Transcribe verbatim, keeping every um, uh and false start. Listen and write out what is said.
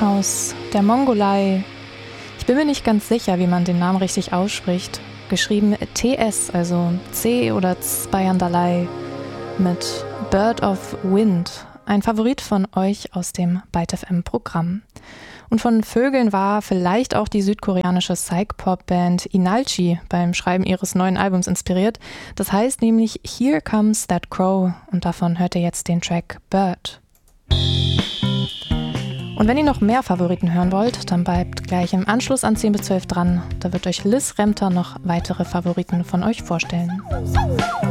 aus der Mongolei. Ich bin mir nicht ganz sicher, wie man den Namen richtig ausspricht. Geschrieben T S, also C oder Zbayandalai mit Bird of Wind. Ein Favorit von euch aus dem Byte F M-Programm. Und von Vögeln war vielleicht auch die südkoreanische Psych-Pop-Band Inalchi beim Schreiben ihres neuen Albums inspiriert. Das heißt nämlich Here Comes That Crow und davon hört ihr jetzt den Track Bird. Und wenn ihr noch mehr Favoriten hören wollt, dann bleibt gleich im Anschluss an zehn bis zwölf dran. Da wird euch Liz Remter noch weitere Favoriten von euch vorstellen.